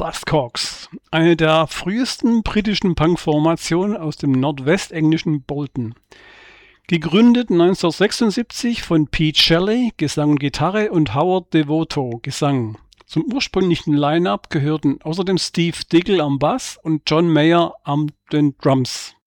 Buzzcocks, eine der frühesten britischen Punkformationen aus dem nordwestenglischen Bolton. Gegründet 1976 von Pete Shelley, Gesang und Gitarre, und Howard Devoto, Gesang. Zum ursprünglichen Line-Up gehörten außerdem Steve Diggle am Bass und John Mayer an den Drums.